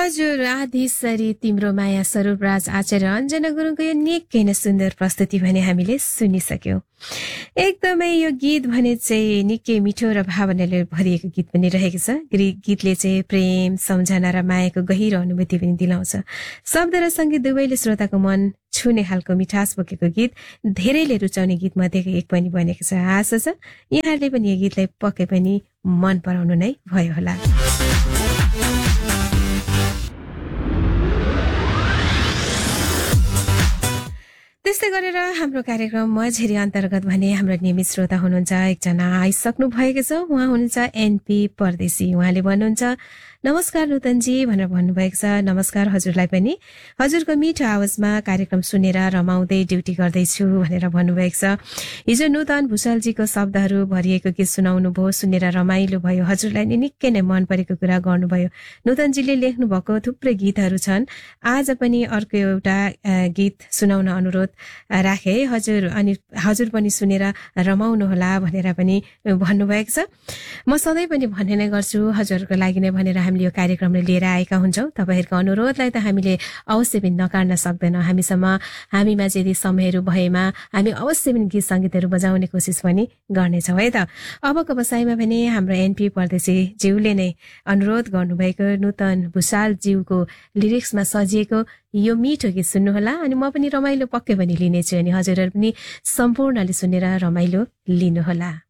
हजुर आधीसरी तिम्रो माया स्वरूप राज आचार्य अञ्जना गुरुङको यो निकै नै सुन्दर प्रस्तुति भने हामीले सुनिसक्यौं। एकदमै यो गीत भने चाहिँ निकै मिठो र भावनाले भरिएको गीत पनि रहेको छ। गीतले चाहिँ प्रेम, सम्झना र मायाको गहिरो अनुभूति पनि दिलाउँछ। शब्द र संगीत दुवैले श्रोताको मन छुने खालको मिठास बोकेको गीत धेरैले रुचाउने गीत मध्येको एक पनि बनेको छ। आशा छ यहाँहरूले पनि यो गीतलाई पक्कै पनि मन पराउनु नै भयो होला। त्यस्तै गरेर हाम्रो कार्यक्रम मझेरी अन्तर्गत भने हाम्रो नियमित श्रोता हुनुहुन्छ, एकजना आइसक्नु भएको छ। उहाँ हुनुहुन्छ एनपी परदेशी। उहाँले भन्नुहुन्छ नमस्कार नूतनजी भनेर भन्नुभएको छ। नमस्कार हजुरलाई पनि। हजुरको मिठो आवाजमा कार्यक्रम सुनेर रमाउँदै ड्युटी गर्दैछु भनेर भन्नुभएको छ। हिजो नूतन भुषालजीको शब्दहरू भरिएको गीत सुनाउनु भयो, सुनेर रमाइलो भयो। हजुरलाई नि निकै नै मन परेको कुरा गर्नुभयो। नूतनजीले लेख्नु भएको थुप्रै गीतहरू छन्। आज पनि अर्को एउटा गीत सुनाउन अनुरोध राखे हजुर, अनि हजुर पनि सुनेर रमाउनु होला भनेर पनि भन्नुभएको छ। म सधैँ पनि भन्ने नै गर्छु, हजुरहरूको लागि नै भनेर हामीले यो कार्यक्रमले लिएर आएका हुन्छौँ। तपाईँहरूको अनुरोधलाई त हामीले अवश्य पनि नकार्न सक्दैनौँ। हामीमा यदि समयहरू भएमा हामी अवश्य पनि गीत सङ्गीतहरू बजाउने कोसिस पनि गर्नेछौँ है त। अबको बसाइमा भने हाम्रो एनपी परदेशी ज्यूले नै अनुरोध गर्नुभएको नूतन भुषाल ज्यूको लिरिक्समा सजिएको यो मिठो गीत सुन्नुहोला। अनि म पनि रमाइलो पक्कै पनि लिनेछु, अनि हजुरहरू पनि सम्पूर्णले सुनेर रमाइलो लिनुहोला।